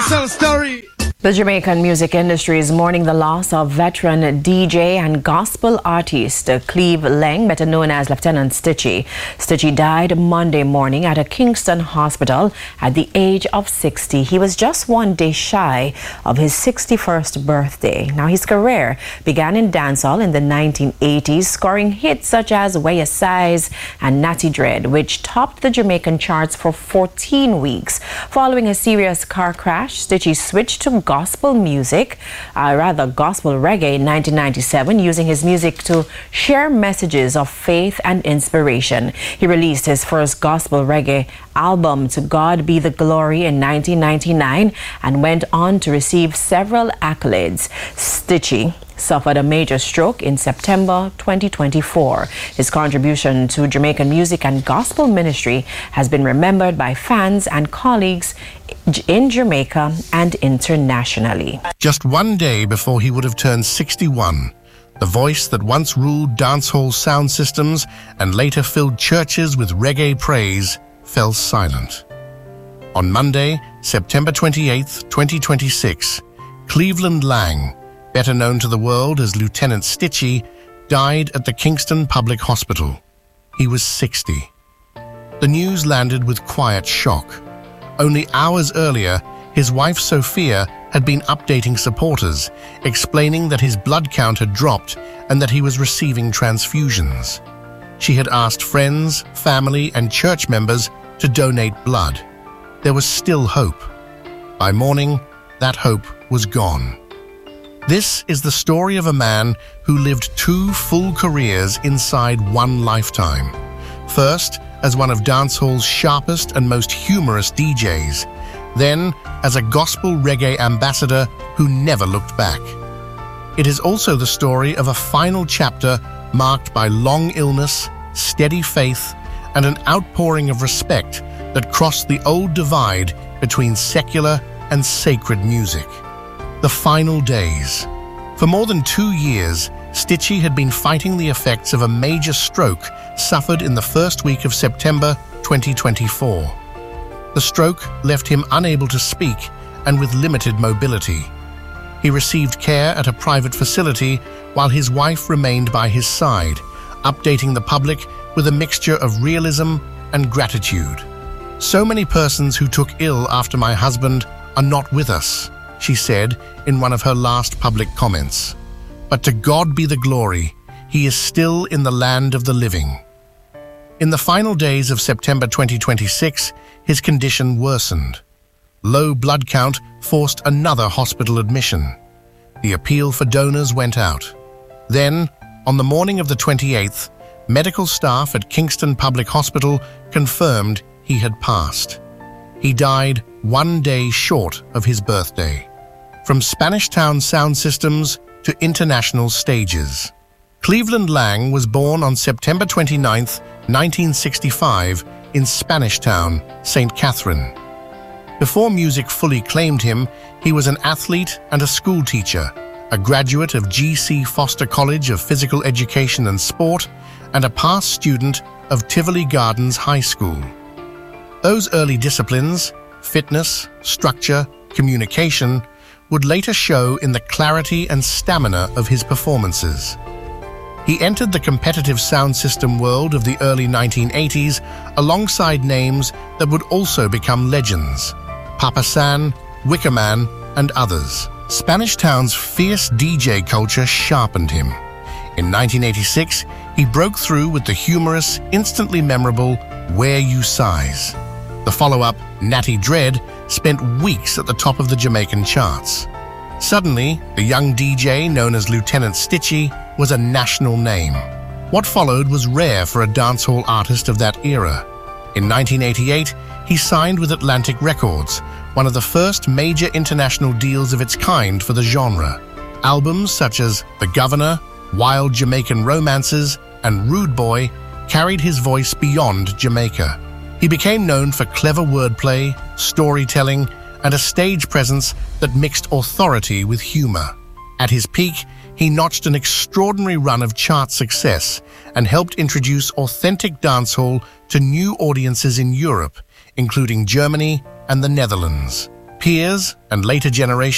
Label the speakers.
Speaker 1: Dancehall story.
Speaker 2: The Jamaican music industry is mourning the loss of veteran DJ and gospel artist Cleve Lang, better known as Lieutenant Stitchie. Stitchie died Monday morning at a Kingston hospital at the age of 60. He was just one day shy of his 61st birthday. Now, his career began in dancehall in the 1980s, scoring hits such as Where Ya Size and Natty Dread, which topped the Jamaican charts for 14 weeks. Following a serious car crash, Stitchie switched to gospel music, gospel reggae in 1997, using his music to share messages of faith and inspiration. He released his first gospel reggae album, To God Be the Glory, in 1999 and went on to receive several accolades. Stitchie suffered a major stroke in September 2024. His contribution to Jamaican music and gospel ministry has been remembered by fans and colleagues in Jamaica and internationally.
Speaker 3: Just one day before he would have turned 61, the voice that once ruled dancehall sound systems and later filled churches with reggae praise fell silent. On Monday, September 28, 2026, Cleveland Lang, better known to the world as Lieutenant Stitchie, died at the Kingston Public Hospital. He was 60. The news landed with quiet shock. Only hours earlier, his wife Sophia had been updating supporters, explaining that his blood count had dropped and that he was receiving transfusions. She had asked friends, family, and church members to donate blood. There was still hope. By morning, that hope was gone. This is the story of a man who lived 2 full careers inside one lifetime. First, as one of dancehall's sharpest and most humorous DJs, then as a gospel reggae ambassador who never looked back. It is also the story of a final chapter marked by long illness, steady faith, and an outpouring of respect that crossed the old divide between secular and sacred music. The final days. For more than 2 years, Stitchie had been fighting the effects of a major stroke suffered in the first week of September 2024. The stroke left him unable to speak and with limited mobility. He received care at a private facility while his wife remained by his side, updating the public with a mixture of realism and gratitude. "So many persons who took ill after my husband are not with us," she said in one of her last public comments. "But to God be the glory, he is still in the land of the living." In the final days of September 2026, his condition worsened. Low blood count forced another hospital admission. The appeal for donors went out. Then, on the morning of the 28th, medical staff at Kingston Public Hospital confirmed he had passed. He died 1 day short of his birthday. From Spanish Town sound systems to international stages. Cleveland Lang was born on September 29, 1965, in Spanish Town, St. Catherine. Before music fully claimed him, he was an athlete and a school teacher, a graduate of G.C. Foster College of Physical Education and Sport, and a past student of Tivoli Gardens High School. Those early disciplines, fitness, structure, communication, would later show in the clarity and stamina of his performances. He entered the competitive sound system world of the early 1980s alongside names that would also become legends: Papa San, Wickerman, and others. Spanish Town's fierce DJ culture sharpened him. In 1986, he broke through with the humorous, instantly memorable Where You Size. The follow-up, Natty Dread, spent weeks at the top of the Jamaican charts. Suddenly, the young DJ known as Lieutenant Stitchie was a national name. What followed was rare for a dancehall artist of that era. In 1988, he signed with Atlantic Records, one of the first major international deals of its kind for the genre. Albums such as The Governor, Wild Jamaican Romances, and Rude Boy carried his voice beyond Jamaica. He became known for clever wordplay, storytelling, and a stage presence that mixed authority with humor. At his peak, he notched an extraordinary run of chart success and helped introduce authentic dancehall to new audiences in Europe, including Germany and the Netherlands. Peers and later generations